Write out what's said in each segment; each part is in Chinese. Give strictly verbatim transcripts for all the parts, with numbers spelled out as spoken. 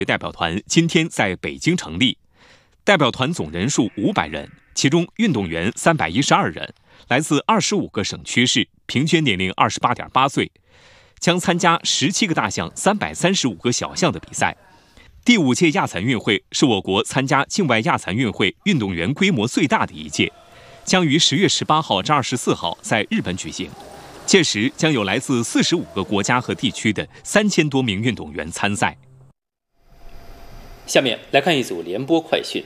代表团今天在北京成立，代表团总人数五百人，其中运动员三百一十二人，来自二十五个省区市，平均年龄二十八点八岁，将参加十七个大项、三百三十五个小项的比赛。第五届亚残运会是我国参加境外亚残运会运动员规模最大的一届，将于十月十八号至二十四号在日本举行。届时将有来自四十五个国家和地区的三千多名运动员参赛。 下面来看一组联播快讯。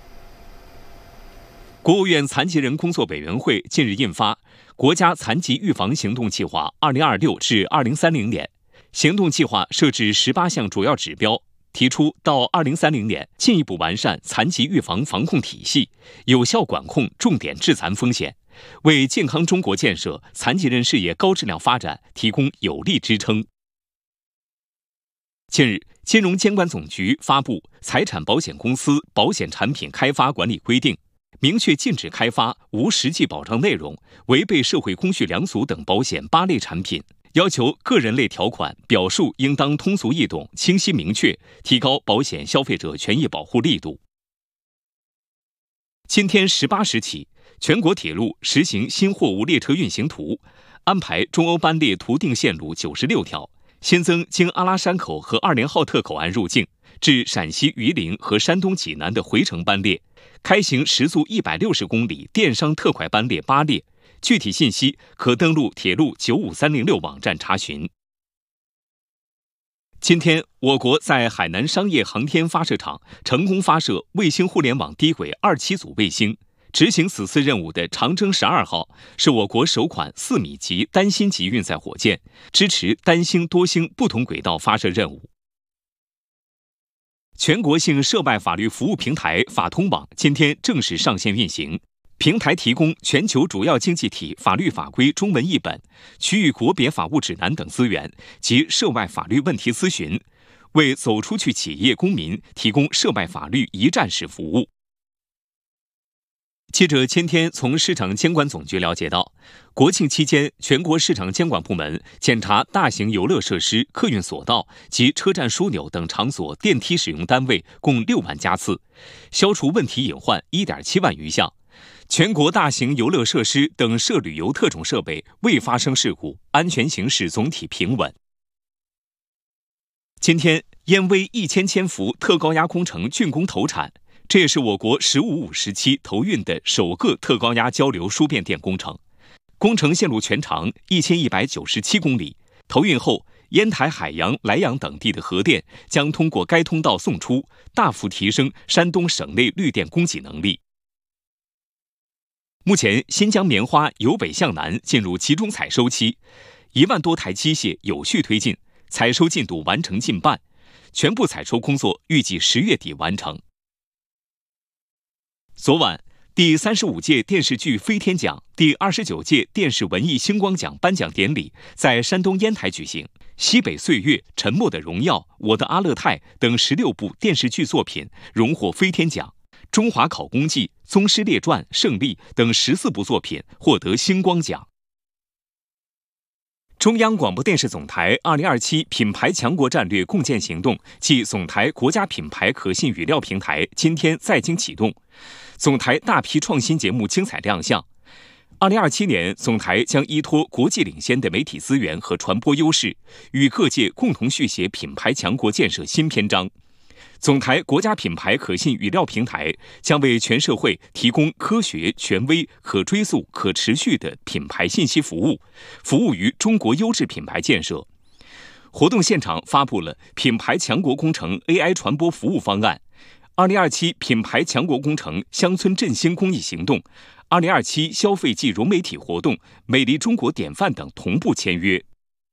国务院残疾人工作委员会近日印发《国家残疾预防行动计划（二零二六至二零三零年）》，行动计划设置十八项主要指标，提出到二零三零年进一步完善残疾预防防控体系，有效管控重点致残风险，为健康中国建设、残疾人事业高质量发展提供有力支撑。近日，金融监管总局发布《财产保险公司保险产品开发管理规定》，明确禁止开发无实际保障内容、违背社会公序良俗等保险八类产品，要求个人类条款表述应当通俗易懂、清晰明确，提高保险消费者权益保护力度。今天十八时起，全国铁路实行新货物列车运行图，安排中欧班列图定线路九十六条，新增经阿拉山口和二连浩特口岸入境至陕西榆林和山东济南的回程班列，开行时速一百六十公里电商特快班列八列。具体信息可登录铁路九五三零六网站查询。今天，我国在海南商业航天发射场成功发射卫星互联网低轨二七组卫星。执行此次任务的长征十二号是我国首款四米级单星级运载火箭，支持单星多星不同轨道发射任务。全国性涉外法律服务平台法通网今天正式上线运行。平台提供全球主要经济体法律法规中文译本、区域国别法务指南等资源及涉外法律问题咨询，为走出去企业公民提供涉外法律一站式服务。记者今天从市场监管总局了解到，国庆期间，全国市场监管部门检查大型游乐设施、客运索道及车站枢纽等场所电梯使用单位共六万家次，消除问题隐患一点七万余项。全国大型游乐设施等涉旅游特种设备未发生事故，安全形势总体平稳。今天，燕威一千千伏特高压工程竣工投产，这也是我国“十五五”时期投运的首个特高压交流输变电工程。工程线路全长一千一百九十七公里，投运后，烟台、海洋、莱阳等地的核电将通过该通道送出，大幅提升山东省内绿电供给能力。目前，新疆棉花由北向南进入集中采收期，一万多台机械有序推进，采收进度完成近半，全部采收工作预计十月底完成。昨晚，第三十五届电视剧飞天奖、第二十九届电视文艺星光奖颁奖典礼在山东烟台举行，西北岁月、沉默的荣耀、我的阿勒泰等十六部电视剧作品荣获飞天奖。中华考功记、宗师列传、胜利等十四部作品获得星光奖。中央广播电视总台二零二七品牌强国战略共建行动暨总台国家品牌可信语料平台今天在京启动，总台大批创新节目精彩亮相。二零二七年，总台将依托国际领先的媒体资源和传播优势，与各界共同续写品牌强国建设新篇章。总台国家品牌可信语料平台将为全社会提供科学、权威、可追溯、可持续的品牌信息服务，服务于中国优质品牌建设。活动现场发布了品牌强国工程 A I 传播服务方案、二零二七品牌强国工程乡村振兴公益行动、二零二七消费季融媒体活动、美丽中国典范等同步签约。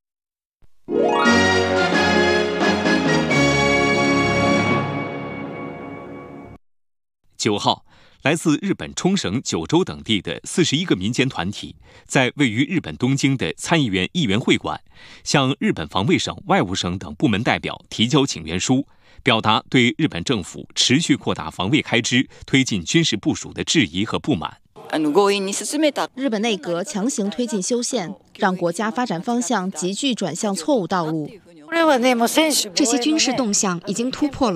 九号，来自日本冲绳、九州等地的四十一个民间团体，在位于日本东京的参议院议员会馆，向日本防卫省、外务省等部门代表提交请愿书，表达对日本政府持续扩大防卫开支、推进军事部署的质疑和不满。 日本内阁强行推进修宪，让国家发展方向急剧转向错误道路。 这些军事动向已经突破了